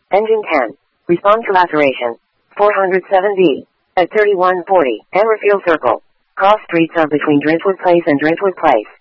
Engine 10. Respond to laceration. 407B. At 3140. Ammerfield Circle. Cross streets are between Dredgewood Place and Dredgewood Place.